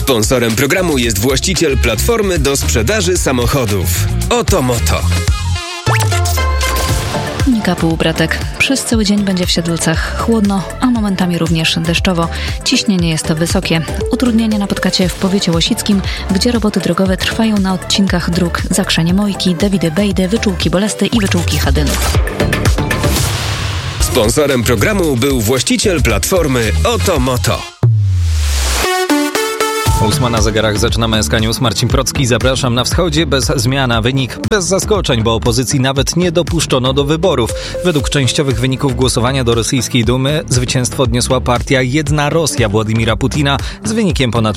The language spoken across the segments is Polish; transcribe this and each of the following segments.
Sponsorem programu jest właściciel platformy do sprzedaży samochodów. Oto Moto. Monika Półbratek. Przez cały dzień będzie w Siedlcach chłodno, a momentami również deszczowo. Ciśnienie jest wysokie. Utrudnienie napotkacie w powiecie łosickim, gdzie roboty drogowe trwają na odcinkach dróg Zakrzenie-Mojki, Dawidy-Bejdy, Wyczółki Bolesty i Wyczółki Hadynów. Sponsorem programu był właściciel platformy Oto Moto. 8 na zegarach, zaczynamy SK News. Marcin Procki, zapraszam. Na wschodzie bez zmian, wynik bez zaskoczeń, bo opozycji nawet nie dopuszczono do wyborów. Według częściowych wyników głosowania do rosyjskiej Dumy zwycięstwo odniosła partia Jedna Rosja Władimira Putina z wynikiem ponad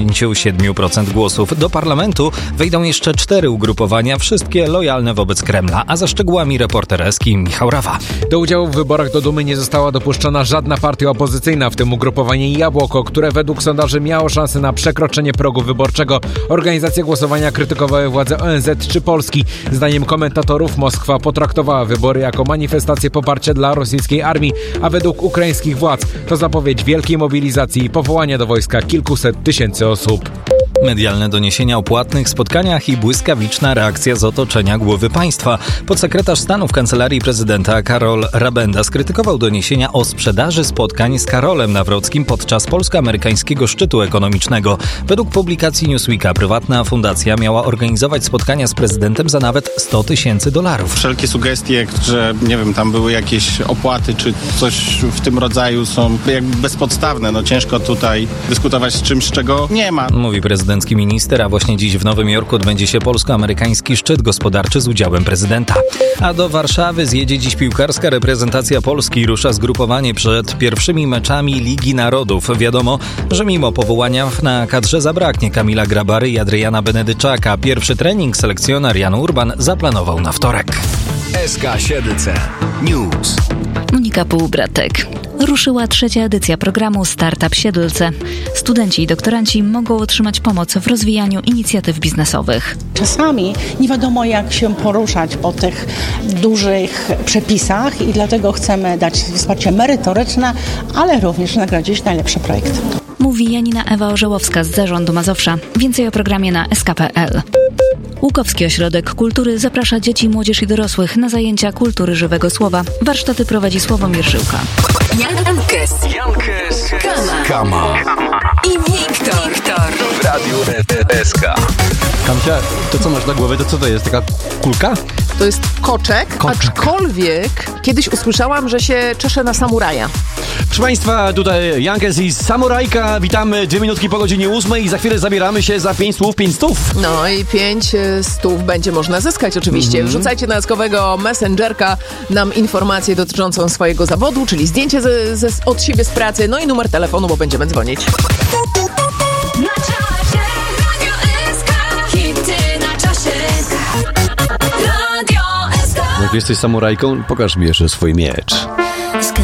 57% głosów. Do parlamentu wejdą jeszcze 4 ugrupowania, wszystkie lojalne wobec Kremla, a za szczegółami reporter Eski Michał Rawa. Do udziału w wyborach do Dumy nie została dopuszczona żadna partia opozycyjna, w tym ugrupowanie Jabłoko, które według sondaży miało szansę na przekroczenie progu wyborczego. Organizacje głosowania krytykowały władze ONZ czy Polski. Zdaniem komentatorów Moskwa potraktowała wybory jako manifestację poparcia dla rosyjskiej armii, a według ukraińskich władz to zapowiedź wielkiej mobilizacji i powołania do wojska kilkuset tysięcy osób. Medialne doniesienia o płatnych spotkaniach i błyskawiczna reakcja z otoczenia głowy państwa. Podsekretarz stanu w Kancelarii Prezydenta Karol Rabenda skrytykował doniesienia o sprzedaży spotkań z Karolem Nawrockim podczas polsko-amerykańskiego szczytu ekonomicznego. Według publikacji Newsweeka prywatna fundacja miała organizować spotkania z prezydentem za nawet $100,000. Wszelkie sugestie, że nie wiem, tam były jakieś opłaty czy coś w tym rodzaju są jakby bezpodstawne. No ciężko tutaj dyskutować z czymś, czego nie ma. Mówi prezydencki minister, a właśnie dziś w Nowym Jorku odbędzie się polsko-amerykański szczyt gospodarczy z udziałem prezydenta. A do Warszawy zjedzie dziś piłkarska reprezentacja Polski. Rusza zgrupowanie przed pierwszymi meczami Ligi Narodów. Wiadomo, że mimo powołania na kadrze zabraknie Kamila Grabary i Adriana Benedyczaka. Pierwszy trening selekcjoner Jan Urban zaplanował na wtorek. SK Siedlce News. Monika Półbratek. Ruszyła 3. edycja programu Startup Siedlce. Studenci i doktoranci mogą otrzymać pomoc w rozwijaniu inicjatyw biznesowych. Czasami nie wiadomo, jak się poruszać po tych dużych przepisach i dlatego chcemy dać wsparcie merytoryczne, ale również nagrodzić najlepszy projekt. Mówi Janina Ewa Orzełowska z Zarządu Mazowsza. Więcej o programie na sk.pl. Łukowski Ośrodek Kultury zaprasza dzieci, młodzież i dorosłych na zajęcia kultury żywego słowa. Warsztaty prowadzi Sławomir Żyłka. Jankes, Kama i Wiktor W Radiu SK. Kamcia, to co masz na głowie, to co to jest? Taka kulka? To jest koczek, aczkolwiek kiedyś usłyszałam, że się czesze na samuraja. Proszę Państwa, tutaj Jankes i Samurajka. Witamy 2 minutki po godzinie 8 i za chwilę zabieramy się za 5 słów, 5 stów. No i 5 stów będzie można zyskać oczywiście. Wrzucajcie na eskowego Messengerka nam informację dotyczącą swojego zawodu, czyli zdjęcie od siebie z pracy, no i numer telefonu, bo będziemy dzwonić. Jak jesteś samurajką, pokaż mi jeszcze swój miecz.